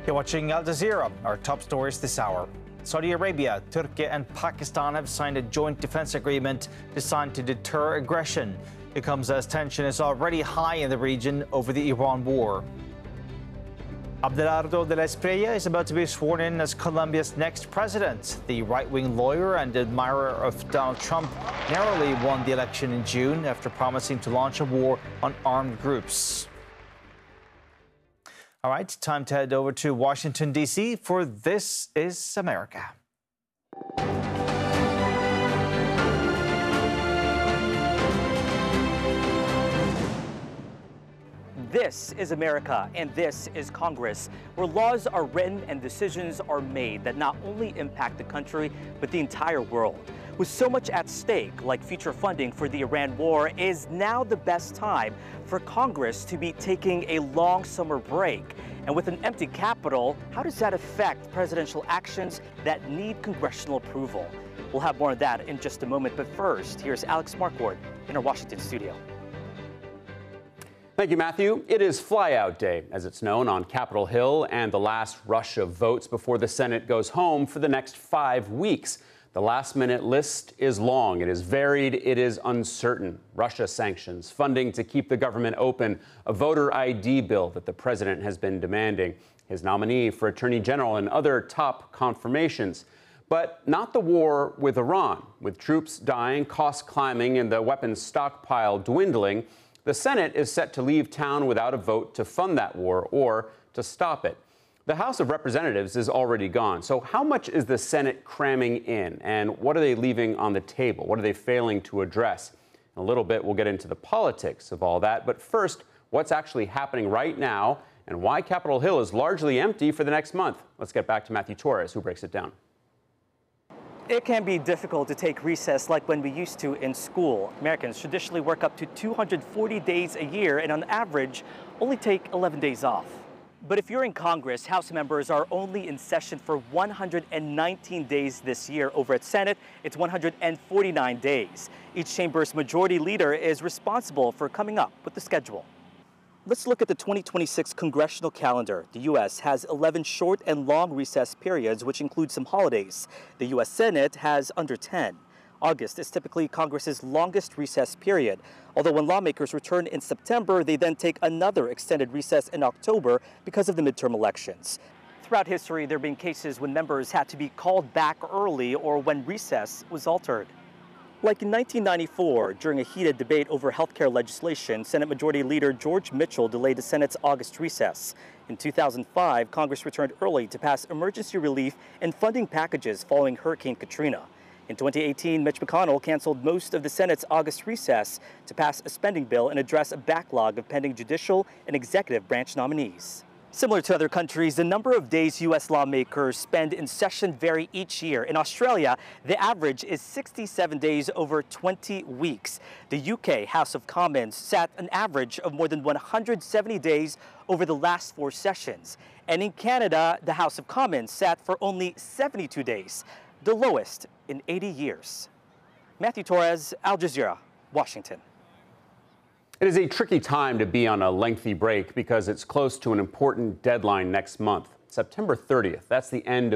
You're watching Al Jazeera. Our top stories this hour. Saudi Arabia, Turkey and Pakistan have signed a joint defense agreement designed to deter aggression. It comes as tension is already high in the region over the Iran war. Abelardo de la Espriella is about to be sworn in as Colombia's next president. The right-wing lawyer and admirer of Donald Trump narrowly won the election in June after promising to launch a war on armed groups. All right, time to head over to Washington, D.C. for This is America. This is America, and this is Congress, where laws are written and decisions are made that not only impact the country, but the entire world. With so much at stake, like future funding for the Iran war, is now the best time for Congress to be taking a long summer break. And with an empty Capitol, how does that affect presidential actions that need congressional approval? We'll have more on that in just a moment, but first, here's Alex Marquardt in our Washington studio. Thank you, Matthew. It is Flyout Day, as it's known, on Capitol Hill, and the last rush of votes before the Senate goes home for the next 5 weeks. The last-minute list is long, it is varied, it is uncertain. Russia sanctions, funding to keep the government open, a voter ID bill that the president has been demanding, his nominee for attorney general, and other top confirmations. But not the war with Iran. With troops dying, costs climbing, and the weapons stockpile dwindling, the Senate is set to leave town without a vote to fund that war or to stop it. The House of Representatives is already gone. So how much is the Senate cramming in, and what are they leaving on the table? What are they failing to address? In a little bit, we'll get into the politics of all that. But first, what's actually happening right now and why Capitol Hill is largely empty for the next month. Let's get back to Matthew Torres, who breaks it down. It can be difficult to take recess like when we used to in school. Americans traditionally work up to 240 days a year and on average only take 11 days off. But if you're in Congress, House members are only in session for 119 days this year. Over at Senate, it's 149 days. Each chamber's majority leader is responsible for coming up with the schedule. Let's look at the 2026 congressional calendar. The U.S. has 11 short and long recess periods, which include some holidays. The U.S. Senate has under 10. August is typically Congress's longest recess period, although when lawmakers return in September, they then take another extended recess in October because of the midterm elections. Throughout history, there have been cases when members had to be called back early or when recess was altered. Like in 1994, during a heated debate over healthcare legislation, Senate Majority Leader George Mitchell delayed the Senate's August recess. In 2005, Congress returned early to pass emergency relief and funding packages following Hurricane Katrina. In 2018, Mitch McConnell canceled most of the Senate's August recess to pass a spending bill and address a backlog of pending judicial and executive branch nominees. Similar to other countries, the number of days U.S. lawmakers spend in session vary each year. In Australia, the average is 67 days over 20 weeks. The UK House of Commons sat an average of more than 170 days over the last 4 sessions. And in Canada, the House of Commons sat for only 72 days, the lowest in 80 years. Matthew Torres, Al Jazeera, Washington. It is a tricky time to be on a lengthy break because it's close to an important deadline next month, September 30th. That's the end of